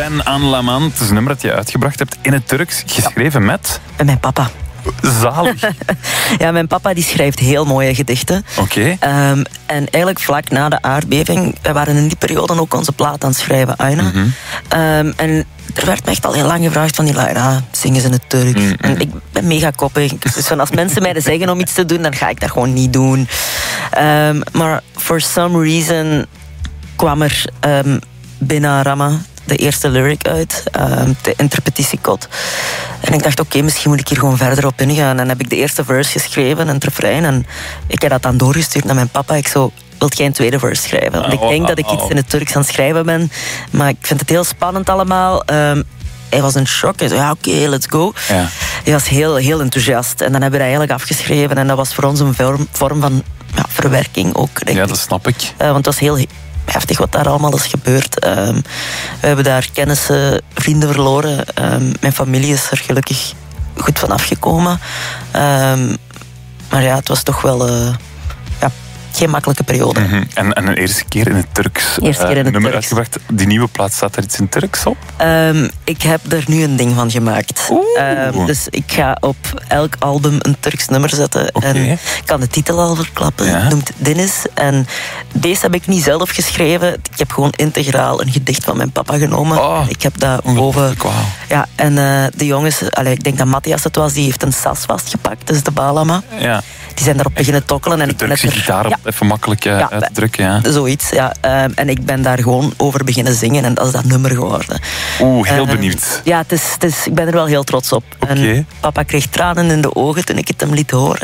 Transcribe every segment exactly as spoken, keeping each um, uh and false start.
Ben Anlaman. Het is een nummer dat je uitgebracht hebt in het Turks. Geschreven met... Met mijn papa. Zalig. Ja, mijn papa die schrijft heel mooie gedichten. Oké. Okay. Um, en eigenlijk vlak na de aardbeving, we waren in die periode ook onze plaat aan het schrijven, Aina. Mm-hmm. Um, en er werd me echt al heel lang gevraagd van, ja, zingen ze in het Turks. Mm-hmm. En ik ben mega koppig. Dus van als mensen mij zeggen om iets te doen, dan ga ik dat gewoon niet doen. Um, maar for some reason kwam er um, binnen Rama de eerste lyric uit, um, de interpretatiekot. En ik dacht, oké, okay, misschien moet ik hier gewoon verder op ingaan. En dan heb ik de eerste verse geschreven, een refrein. En ik heb dat dan doorgestuurd naar mijn papa. Ik zo, wilt jij een tweede verse schrijven? Want ik denk dat ik iets in het Turks aan het schrijven ben. Maar ik vind het heel spannend allemaal. Um, hij was in shock. Hij zei, ja, oké, okay, let's go. Ja. Hij was heel, heel enthousiast. En dan hebben we dat eigenlijk afgeschreven. En dat was voor ons een vorm, vorm van ja, verwerking ook, denk ja, ik. Dat snap ik. Uh, want het was heel heftig wat daar allemaal is gebeurd. Um, we hebben daar kennissen, vrienden verloren. Um, mijn familie is er gelukkig goed van afgekomen. Um, maar ja, het was toch wel... Uh, ja, geen makkelijke periode. Mm-hmm. En, en een eerste keer in het Turks eerste keer in het uh, nummer Turks. uitgebracht. Die nieuwe plaat, staat er iets in Turks op? Um, ik heb er nu een ding van gemaakt. Um, dus ik ga op elk album een Turks nummer zetten. Okay. En ik kan de titel al verklappen. Ja. Het noemt Deniz. En deze heb ik niet zelf geschreven. Ik heb gewoon integraal een gedicht van mijn papa genomen. Oh, ik heb dat boven... Wow. Ja, en uh, de jongens... Allee, ik denk dat Matthias het was, die heeft een sas vastgepakt. Dat is de balama. Ja. Die zijn daarop beginnen tokkelen. En de Turkse er, gitaar op, ja. even makkelijk uh, ja, uit te drukken. Ja. Zoiets, ja. Um, en ik ben daar gewoon over beginnen zingen. En dat is dat nummer geworden. Oeh, heel um, benieuwd. Ja, het is, het is, ik ben er wel heel trots op. Okay. En papa kreeg tranen in de ogen toen ik het hem liet horen.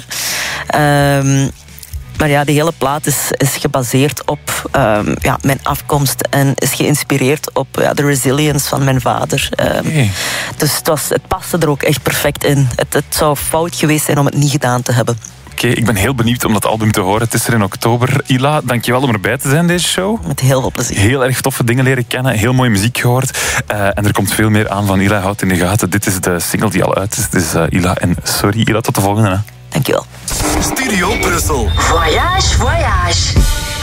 Um, maar ja, de hele plaat is, is gebaseerd op um, ja, mijn afkomst. En is geïnspireerd op ja, de resilience van mijn vader. Um, okay. Dus het, was, het paste er ook echt perfect in. Het, het zou fout geweest zijn om het niet gedaan te hebben. Oké, okay, ik ben heel benieuwd om dat album te horen. Het is er in oktober. Ila, dankjewel om erbij te zijn deze show. Met heel veel plezier. Heel erg toffe dingen leren kennen. Heel mooie muziek gehoord. Uh, en er komt veel meer aan van Ila. Houd in de gaten. Dit is de single die al uit is. Het is uh, Ila en Sorry. Ila, tot de volgende. Hè. Dankjewel. Studio Brussel. Voyage, voyage.